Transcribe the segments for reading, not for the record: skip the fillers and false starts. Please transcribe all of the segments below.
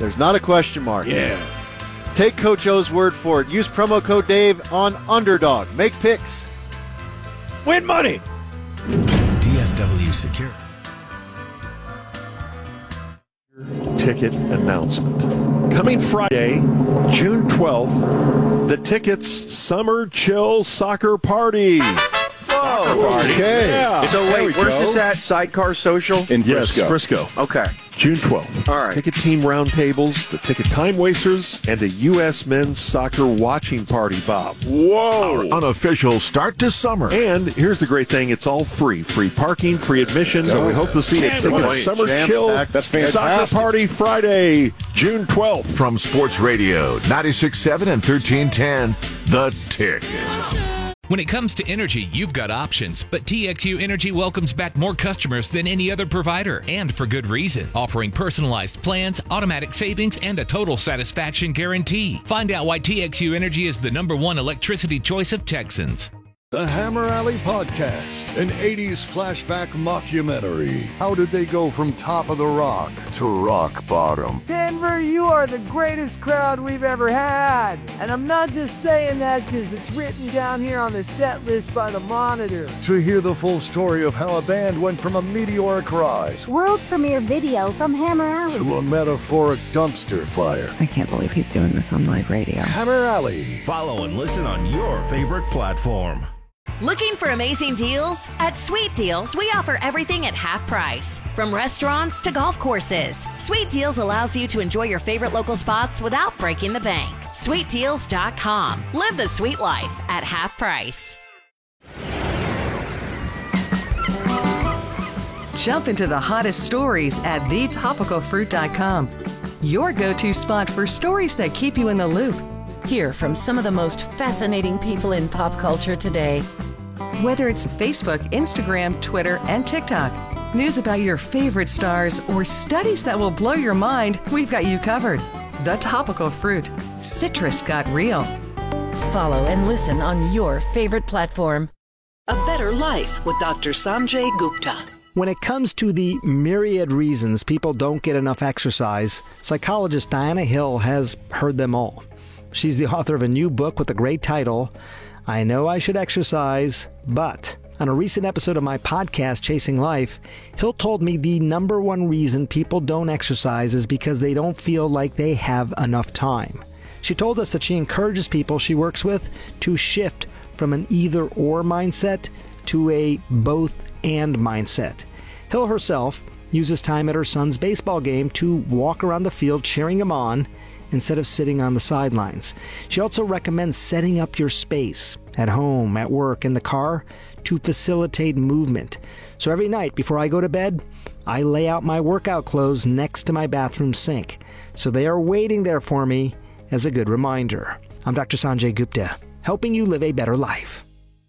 There's not a question mark. Yeah. Take Coach O's word for it. Use promo code Dave on Underdog. Make picks. Win money. DFW Secure. Ticket announcement. Coming Friday, June 12th, the Tickets Summer Chill Soccer Party. Party. Okay. Yeah. So wait, where's this at? Sidecar Social? In Frisco. Yes, Frisco. Okay. June 12th. All right. Ticket team roundtables, the ticket time wasters, and a U.S. men's soccer watching party, Bob. Whoa. Our unofficial start to summer. And here's the great thing, it's all free. Free parking, free admission, so we hope to see you at Tickets Summer Chill That's fantastic. Soccer Party Friday, June 12th. From Sports Radio, 96.7 and 1310, The Ticket. When it comes to energy, you've got options, but TXU Energy welcomes back more customers than any other provider, and for good reason. Offering personalized plans, automatic savings, and a total satisfaction guarantee. Find out why TXU Energy is the #1 electricity choice of Texans. The Hammer Alley Podcast, an 80s flashback mockumentary. How did they go from top of the rock to rock bottom? Denver, you are the greatest crowd we've ever had. And I'm not just saying that because it's written down here on the set list by the Monitor. To hear the full story of how a band went from a meteoric rise World premiere video from Hammer Alley to a metaphoric dumpster fire. I can't believe he's doing this on live radio. Hammer Alley. Follow and listen on your favorite platform. Looking for amazing deals? At Sweet Deals, we offer everything at half price. From restaurants to golf courses, Sweet Deals allows you to enjoy your favorite local spots without breaking the bank. SweetDeals.com. Live the sweet life at half price. Jump into the hottest stories at thetopicalfruit.com. Your go-to spot for stories that keep you in the loop. Hear from some of the most fascinating people in pop culture today. Whether it's Facebook, Instagram, Twitter, and TikTok, news about your favorite stars, or studies that will blow your mind, we've got you covered. The Topical Fruit. Citrus got real. Follow and listen on your favorite platform. A Better Life with Dr. Sanjay Gupta. When it comes to the myriad reasons people don't get enough exercise, psychologist Diana Hill has heard them all. She's the author of a new book with a great title, I Know I Should Exercise, But. On a recent episode of my podcast, Chasing Life, Hill told me the #1 reason people don't exercise is because they don't feel like they have enough time. She told us that she encourages people she works with to shift from an either-or mindset to a both-and mindset. Hill herself uses time at her son's baseball game to walk around the field cheering him on instead of sitting on the sidelines. She also recommends setting up your space at home, at work, in the car to facilitate movement. So every night before I go to bed, I lay out my workout clothes next to my bathroom sink. So they are waiting there for me as a good reminder. I'm Dr. Sanjay Gupta, helping you live a better life.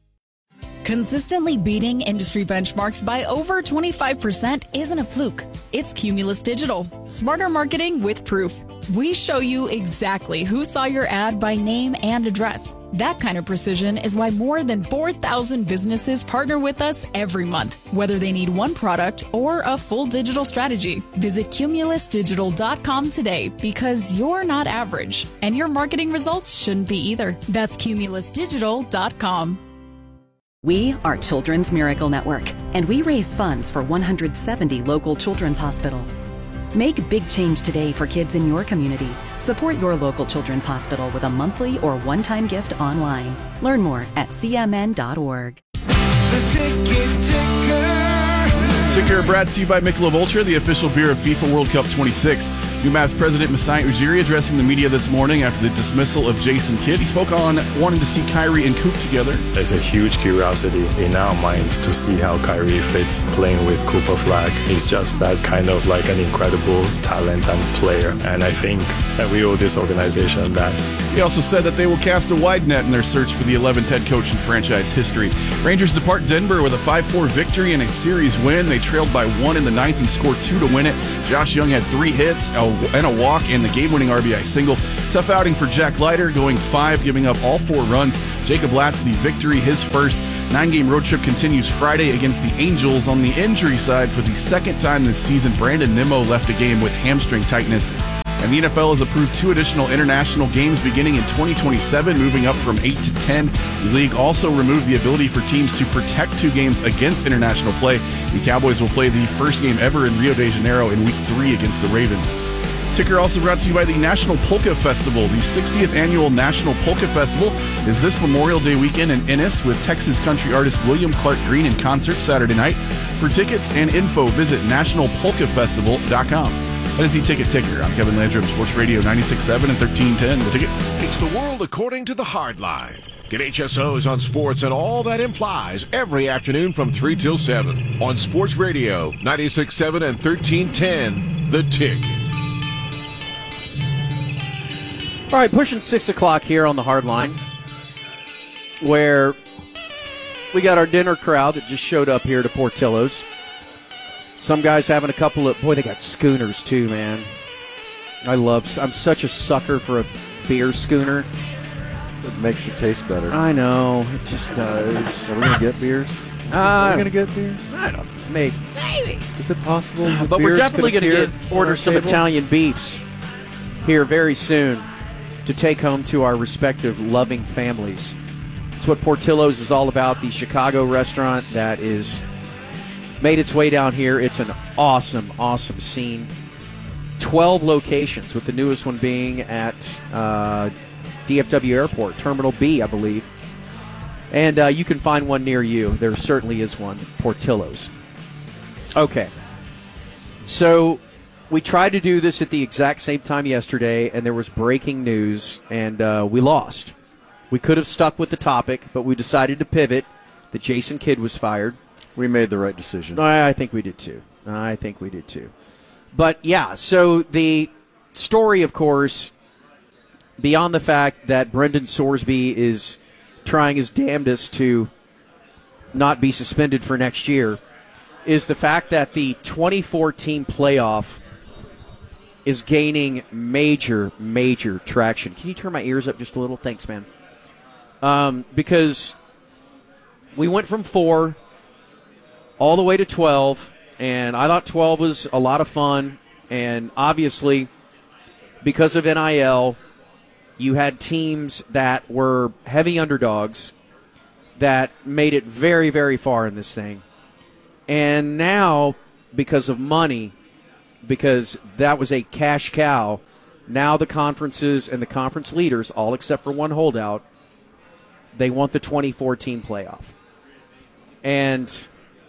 Consistently beating industry benchmarks by over 25% isn't a fluke. It's Cumulus Digital. Smarter marketing with proof. We show you exactly who saw your ad by name and address. That kind of precision is why more than 4,000 businesses partner with us every month, whether they need one product or a full digital strategy. Visit cumulusdigital.com today because you're not average, and your marketing results shouldn't be either. That's cumulusdigital.com. We are Children's Miracle Network, and we raise funds for 170 local children's hospitals. Make big change today for kids in your community. Support your local children's hospital with a monthly or one-time gift online. Learn more at cmn.org. The Ticket Ticker brought to you by Michelob Ultra, the official beer of FIFA World Cup 26. New Mavs president Masai Ujiri addressing the media this morning after the dismissal of Jason Kidd. He spoke on wanting to see Kyrie and Coop together. There's a huge curiosity in our minds to see how Kyrie fits playing with Cooper Flag. He's just that kind of like an incredible talent and player, and I think that we owe this organization that. He also said that they will cast a wide net in their search for the 11th head coach in franchise history. Rangers depart Denver with a 5-4 victory and a series win. They trailed by 1 in the 9th and scored 2 to win it. Josh Young had 3 hits and a walk and the game-winning RBI single. Tough outing for Jack Leiter, going 5, giving up all 4 runs. Jacob Latz, the victory, his first. 9-game road trip continues Friday against the Angels. On the injury side, for the second time this season, Brandon Nimmo left a game with hamstring tightness. And the NFL has approved 2 additional international games beginning in 2027, moving up from 8 to 10. The league also removed the ability for teams to protect 2 games against international play. The Cowboys will play the first game ever in Rio de Janeiro in Week 3 against the Ravens. Ticker also brought to you by the National Polka Festival. The 60th annual National Polka Festival is this Memorial Day weekend in Ennis with Texas country artist William Clark Green in concert Saturday night. For tickets and info, visit nationalpolkafestival.com. That is the Ticket Ticker. I'm Kevin Landrum, Sports Radio 96.7 and 1310. The Ticket. It's the world according to the hard line. Get HSOs on sports and all that implies every afternoon from 3 till 7 on Sports Radio 96.7 and 1310. The Ticket. All right, pushing 6 o'clock here on the hard line, where we got our dinner crowd that just showed up here to Portillo's. Some guys having a couple of, boy, they got schooners too, man. I'm such a sucker for a beer schooner. It makes it taste better. I know, it just does. Are we going to get beers? Are we going to get beers? I don't know, maybe. Is it possible? But we're definitely going to order some Italian beefs here very soon to take home to our respective loving families. It's what Portillo's is all about, the Chicago restaurant that is made its way down here. It's an awesome, awesome scene. 12 locations, with the newest one being at DFW Airport, Terminal B, I believe. And you can find one near you. There certainly is one, Portillo's. Okay. So we tried to do this at the exact same time yesterday, and there was breaking news, and we lost. We could have stuck with the topic, but we decided to pivot. That Jason Kidd was fired. We made the right decision. I think we did too. But, yeah, so the story, of course, beyond the fact that Brendan Sorsby is trying his damnedest to not be suspended for next year, is the fact that the 2014 playoff is gaining major, major traction. Can you turn my ears up just a little? Thanks, man. Because we went from 4 all the way to 12, and I thought 12 was a lot of fun. And obviously, because of NIL, you had teams that were heavy underdogs that made it very, very far in this thing. And now, because of money, because that was a cash cow, now the conferences and the conference leaders, all except for one holdout, they want the 2014 playoff. And,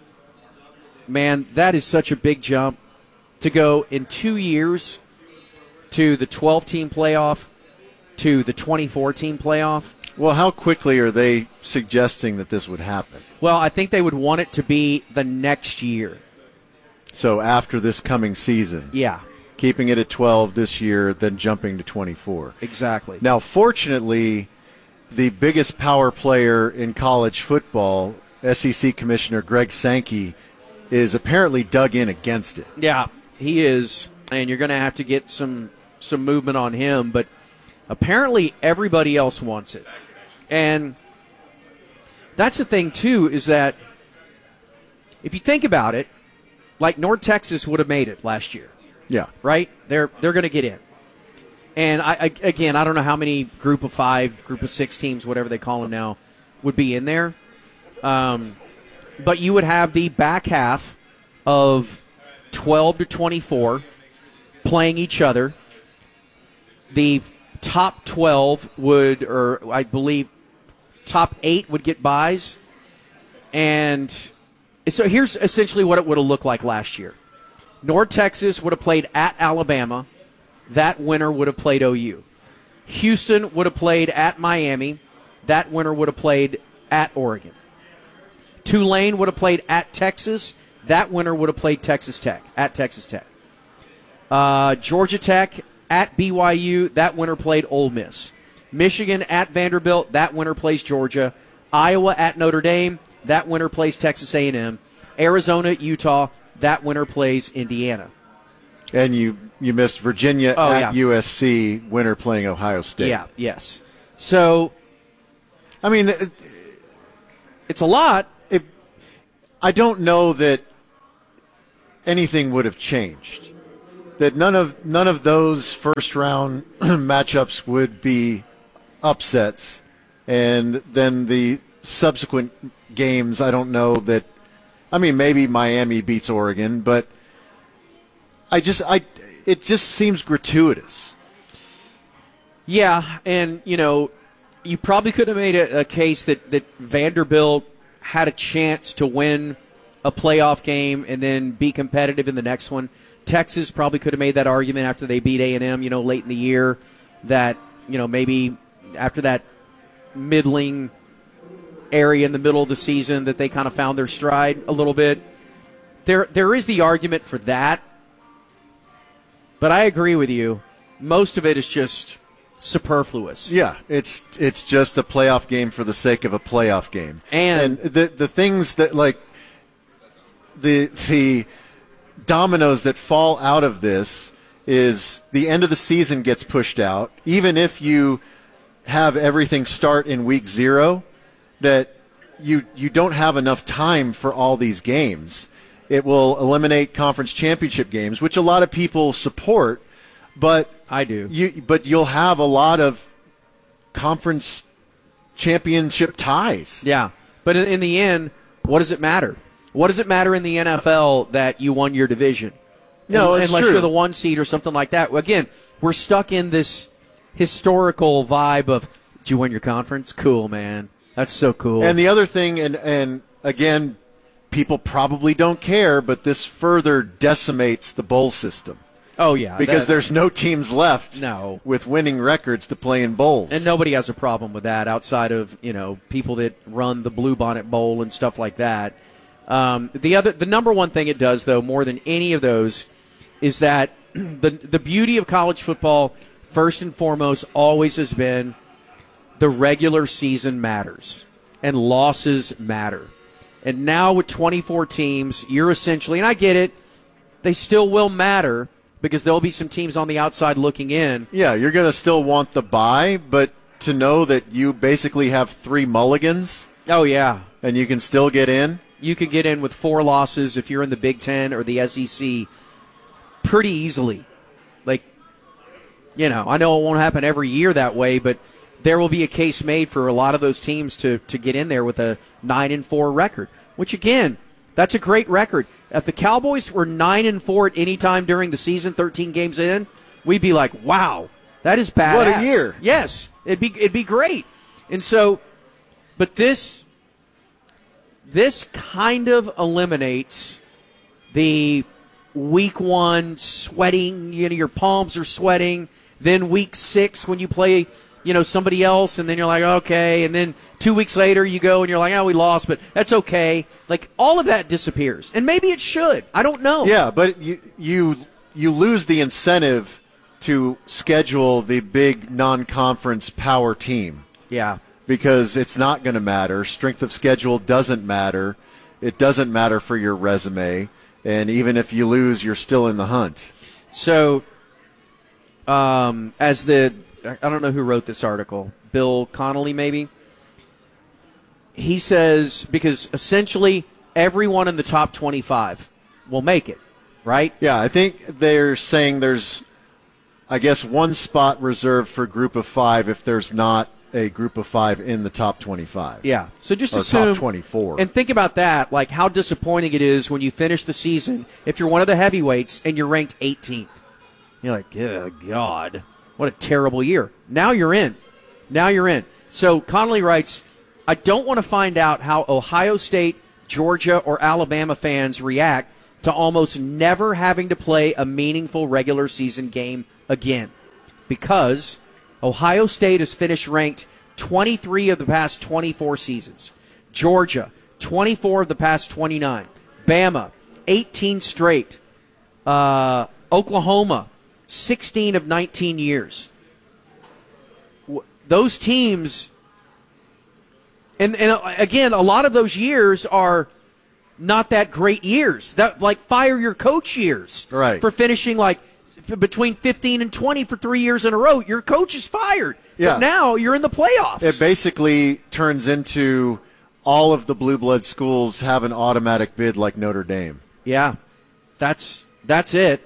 man, that is such a big jump to go in 2 years to the 12-team playoff to the 2014 playoff. Well, how quickly are they suggesting that this would happen? Well, I think they would want it to be the next year. So after this coming season. Yeah. Keeping it at 12 this year, then jumping to 24. Exactly. Now, fortunately, the biggest power player in college football, SEC Commissioner Greg Sankey, is apparently dug in against it. Yeah, he is, and you're going to have to get some movement on him, but apparently everybody else wants it. And that's the thing, too, is that if you think about it, like North Texas would have made it last year. Yeah. Right? They're going to get in. And, I don't know how many group of 5, group of 6 teams, whatever they call them now, would be in there. But you would have the back half of 12 to 24 playing each other. The top 12 would, or I believe top 8 would get buys. And so here's essentially what it would have looked like last year. North Texas would have played at Alabama. That winner would have played OU. Houston would have played at Miami. That winner would have played at Oregon. Tulane would have played at Texas. That winner would have played Texas Tech, at Texas Tech. Georgia Tech at BYU. That winner played Ole Miss. Michigan at Vanderbilt. That winner plays Georgia. Iowa at Notre Dame. That winner plays Texas A&M. Arizona at Utah. That winner plays Indiana. And you missed Virginia at USC, winner playing Ohio State. Yeah, yes. So, I mean, it's a lot. I don't know that anything would have changed. that none of those first round matchups would be upsets, and then the subsequent games, I don't know that. I mean, maybe Miami beats Oregon, but it just seems gratuitous. Yeah, and you probably could have made a case that Vanderbilt had a chance to win a playoff game and then be competitive in the next one. Texas probably could have made that argument after they beat A&M, late in the year, that, maybe after that middling area in the middle of the season that they kind of found their stride a little bit. There is the argument for that, but I agree with you. Most of it is just superfluous. Yeah, it's just a playoff game for the sake of a playoff game. And the things that, like, the dominoes that fall out of this is the end of the season gets pushed out. Even if you have everything start in week 0, that you don't have enough time for all these games. It will eliminate conference championship games, which a lot of people support, but I do. But you'll have a lot of conference championship ties. Yeah, but in the end, what does it matter? What does it matter in the NFL that you won your division? No, it's unless true. you're the 1 seed or something like that. Again, we're stuck in this historical vibe of, did you win your conference? Cool, man. That's so cool. And the other thing, and again, people probably don't care, but this further decimates the bowl system. Oh, yeah. Because there's no teams left No. with winning records to play in bowls. And nobody has a problem with that outside of, people that run the Bluebonnet Bowl and stuff like that. The number one thing it does, though, more than any of those, is that the beauty of college football, first and foremost, always has been the regular season matters and losses matter. And now with 24 teams, you're essentially, and I get it, they still will matter because there'll be some teams on the outside looking in. Yeah, you're going to still want the bye, but to know that you basically have 3 mulligans. Oh, yeah. And you can still get in. You could get in with 4 losses if you're in the Big Ten or the SEC pretty easily. Like, I know it won't happen every year that way, but there will be a case made for a lot of those teams to get in there with a 9-4 record, which, again, that's a great record. If the Cowboys were 9-4 at any time during the season, 13 games in, we'd be like, wow, that is badass. What a year. Yes, it'd be great. And so, but this kind of eliminates the week 1 sweating, your palms are sweating, then week 6 when you play somebody else, and then you're like, okay, and then 2 weeks later you go and you're like, oh, we lost, but that's okay. Like, all of that disappears, and maybe it should. I don't know. Yeah, but you lose the incentive to schedule the big non-conference power team. Yeah. Because it's not going to matter. Strength of schedule doesn't matter. It doesn't matter for your resume, and even if you lose, you're still in the hunt. So, I don't know who wrote this article, Bill Connolly maybe. He says, because essentially everyone in the top 25 will make it, right? Yeah, I think they're saying there's, I guess, 1 spot reserved for group of 5 if there's not a group of 5 in the top 25. Yeah, so just or assume. top 24. And think about that, like how disappointing it is when you finish the season, if you're one of the heavyweights and you're ranked 18th. You're like, oh, God. What a terrible year. Now you're in. So Connolly writes, I don't want to find out how Ohio State, Georgia, or Alabama fans react to almost never having to play a meaningful regular season game again. Because Ohio State has finished ranked 23 of the past 24 seasons. Georgia, 24 of the past 29. Bama, 18 straight. Oklahoma, 16 of 19 years. Those teams, and again, a lot of those years are not that great years. That, like, fire your coach years. Right. For finishing between 15 and 20 for 3 years in a row. Your coach is fired. Yeah. But now you're in the playoffs. It basically turns into all of the blue blood schools have an automatic bid like Notre Dame. Yeah. That's it.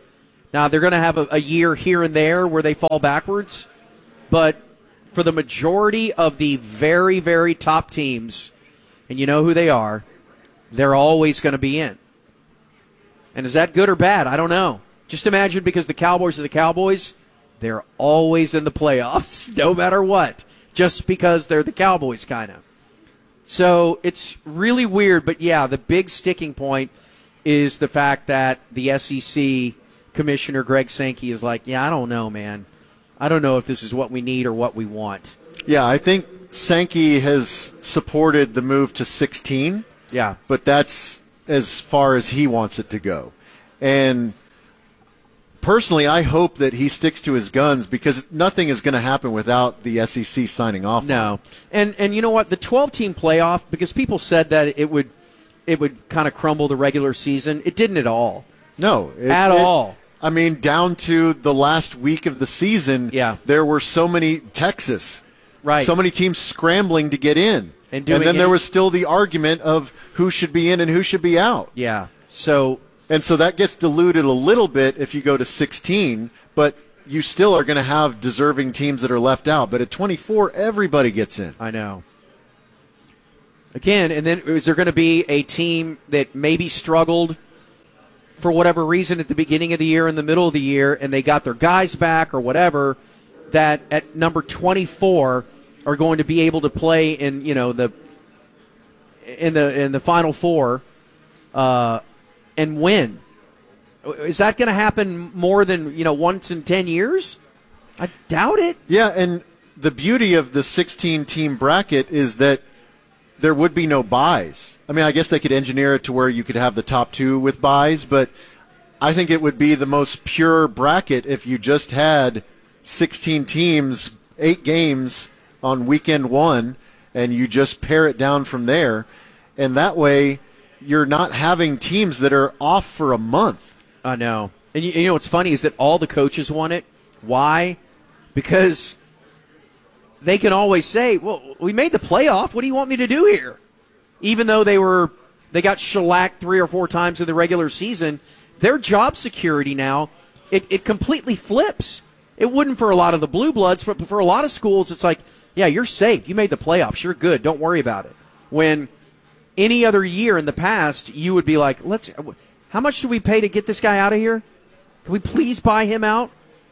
Now, they're going to have a year here and there where they fall backwards, but for the majority of the very, very top teams, and you know who they are, they're always going to be in. And is that good or bad? I don't know. Just imagine, because the Cowboys are the Cowboys, they're always in the playoffs, no matter what, just because they're the Cowboys, kind of. So it's really weird, but yeah, the big sticking point is the fact that the SEC Commissioner Greg Sankey is like, yeah, I don't know, man. I don't know if this is what we need or what we want. Yeah, I think Sankey has supported the move to 16. Yeah. But that's as far as he wants it to go. And personally, I hope that he sticks to his guns, because nothing is going to happen without the SEC signing off. No. And you know what? The 12-team playoff, because people said that it would kind of crumble the regular season. It didn't at all. No. At all. I mean, down to the last week of the season, there were so many Texas. Right. So many teams scrambling to get in. And then there was still the argument of who should be in and who should be out. Yeah. So that gets diluted a little bit if you go to 16, but you still are going to have deserving teams that are left out. But at 24, everybody gets in. I know. Again, and then is there going to be a team that maybe struggled for whatever reason at the beginning of the year, in the middle of the year, and they got their guys back or whatever, that at number 24 are going to be able to play in, you know, the Final Four and win? Is that going to happen more than, once in 10 years? I doubt it. Yeah, and the beauty of the 16-team bracket is that there would be no buys. I mean, I guess they could engineer it to where you could have the top two with buys, but I think it would be the most pure bracket if you just had 16 teams, 8 games on weekend one, and you just pare it down from there. And that way, you're not having teams that are off for a month. I know. And you know what's funny is that all the coaches want it. Why? Because they can always say, well, we made the playoff. What do you want me to do here? Even though they got shellacked 3 or 4 times in the regular season, their job security now, it completely flips. It wouldn't for a lot of the blue bloods, but for a lot of schools, it's like, yeah, you're safe. You made the playoffs. You're good. Don't worry about it. When any other year in the past, you would be like, how much do we pay to get this guy out of here? Can we please buy him out?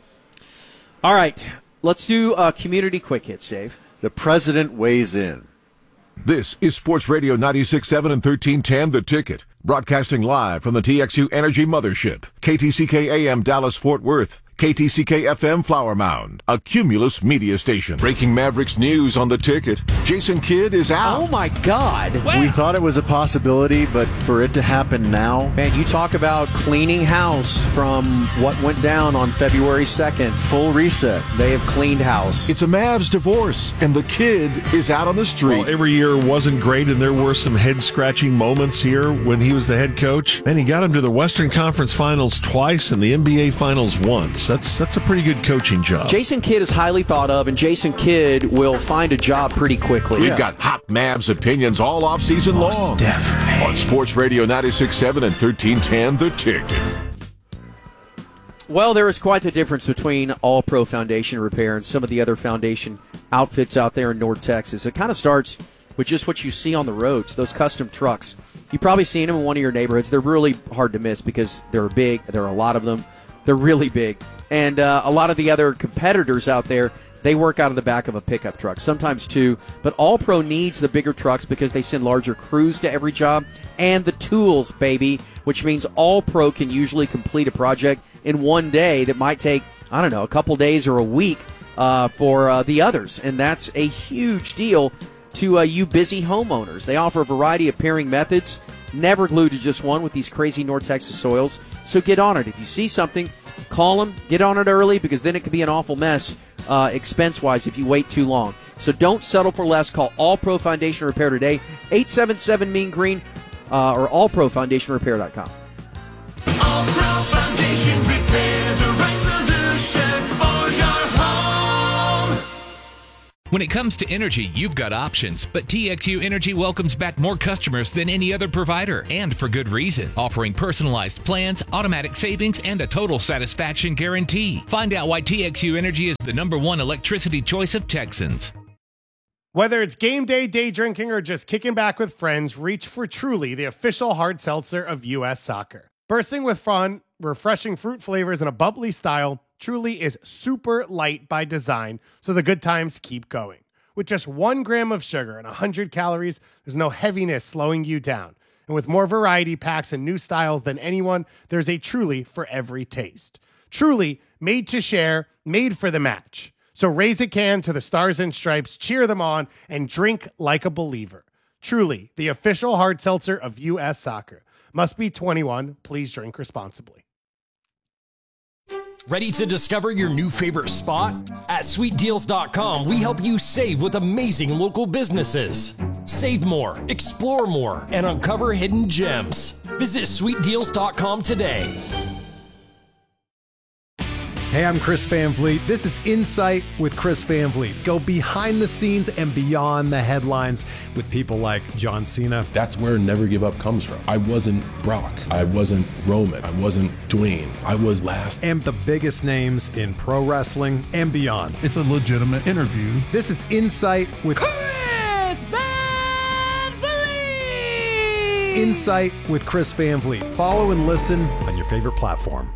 All right. Let's do community quick hits, Dave. The president weighs in. This is Sports Radio 96.7 and 1310 The Ticket, broadcasting live from the TXU Energy Mothership, KTCK AM Dallas Fort Worth, KTCK FM Flower Mound, a Cumulus media station. Breaking Mavericks news on The Ticket. Jason Kidd is out. Oh, my God. We thought it was a possibility, but for it to happen now. Man, you talk about cleaning house from what went down on February 2nd. Full reset. They have cleaned house. It's a Mavs divorce, and the kid is out on the street. Well, every year wasn't great, and there were some head-scratching moments here when he was the head coach. And he got him to the Western Conference Finals twice and the NBA Finals once. That's a pretty good coaching job. Jason Kidd is highly thought of, and Jason Kidd will find a job pretty quickly. We've got hot Mavs opinions all off-season long. Definitely. On Sports Radio 96.7 and 1310 The Ticket. Well, there is quite the difference between All Pro Foundation Repair and some of the other foundation outfits out there in North Texas. It kind of starts with just what you see on the roads, those custom trucks. You've probably seen them in one of your neighborhoods. They're really hard to miss because they're big. There are a lot of them. They're really big. And a lot of the other competitors out there, they work out of the back of a pickup truck, sometimes two. But All Pro needs the bigger trucks because they send larger crews to every job. And the tools, baby, which means All Pro can usually complete a project in one day that might take, I don't know, a couple days or a week for the others. And that's a huge deal to you busy homeowners. They offer a variety of pairing methods, never glued to just one with these crazy North Texas soils. So get on it. If you see something, call them, get on it early, because then it could be an awful mess expense-wise if you wait too long. So don't settle for less. Call All Pro Foundation Repair today, 877-MEAN-GREEN, or allprofoundationrepair.com. All Pro Foundation Repair, the right solution for your home. When it comes to energy, you've got options, but TXU Energy welcomes back more customers than any other provider, and for good reason. Offering personalized plans, automatic savings, and a total satisfaction guarantee. Find out why TXU Energy is the #1 electricity choice of Texans. Whether it's game day, day drinking, or just kicking back with friends, reach for Truly, the official hard seltzer of U.S. Soccer. Bursting with fun, refreshing fruit flavors, and a bubbly style, Truly is super light by design, so the good times keep going. With just 1 gram of sugar and 100 calories, there's no heaviness slowing you down. And with more variety packs and new styles than anyone, there's a Truly for every taste. Truly, made to share, made for the match. So raise a can to the Stars and Stripes, cheer them on, and drink like a believer. Truly, the official hard seltzer of U.S. Soccer. Must be 21. Please drink responsibly. Ready to discover your new favorite spot? At sweetdeals.com, we help you save with amazing local businesses. Save more, explore more, and uncover hidden gems. Visit sweetdeals.com today. Hey, I'm Chris Van Vliet. This is Insight with Chris Van Vliet. Go behind the scenes and beyond the headlines with people like John Cena. That's where Never Give Up comes from. I wasn't Brock. I wasn't Roman. I wasn't Dwayne. I was last. And the biggest names in pro wrestling and beyond. It's a legitimate interview. This is Insight with Chris Van Vliet! Insight with Chris Van Vliet. Follow and listen on your favorite platform.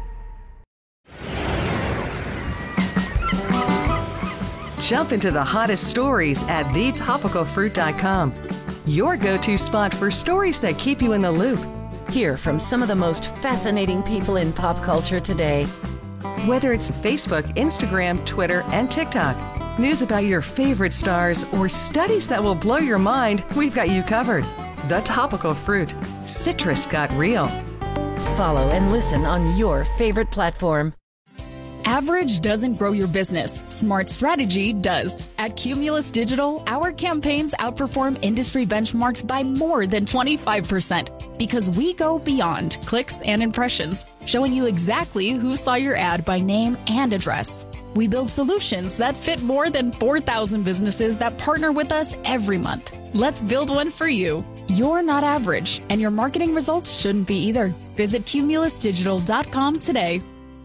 Jump into the hottest stories at thetopicalfruit.com. Your go-to spot for stories that keep you in the loop. Hear from some of the most fascinating people in pop culture today. Whether it's Facebook, Instagram, Twitter, and TikTok, news about your favorite stars, or studies that will blow your mind, we've got you covered. The Topical Fruit. Citrus got real. Follow and listen on your favorite platform. Average doesn't grow your business. Smart strategy does. At Cumulus Digital, our campaigns outperform industry benchmarks by more than 25% because we go beyond clicks and impressions, showing you exactly who saw your ad by name and address. We build solutions that fit more than 4,000 businesses that partner with us every month. Let's build one for you. You're not average, and your marketing results shouldn't be either. Visit cumulusdigital.com today.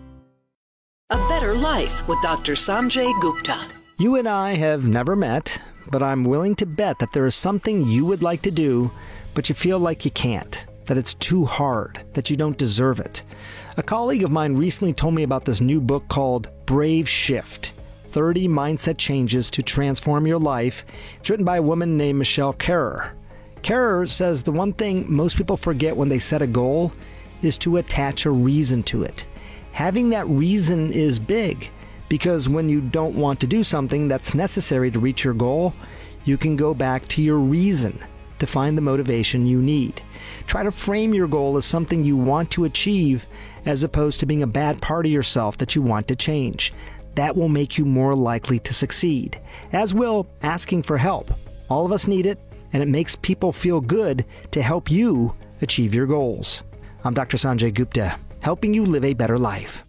A Better Life with Dr. Sanjay Gupta. You and I have never met, but I'm willing to bet that there is something you would like to do, but you feel like you can't, that it's too hard, that you don't deserve it. A colleague of mine recently told me about this new book called Brave Shift, 30 Mindset Changes to Transform Your Life. It's written by a woman named Michelle Kerrer. Kerrer says the one thing most people forget when they set a goal is to attach a reason to it. Having that reason is big, because when you don't want to do something that's necessary to reach your goal, you can go back to your reason to find the motivation you need. Try to frame your goal as something you want to achieve as opposed to being a bad part of yourself that you want to change. That will make you more likely to succeed, as will asking for help. All of us need it, and it makes people feel good to help you achieve your goals. I'm Dr. Sanjay Gupta, helping you live a better life.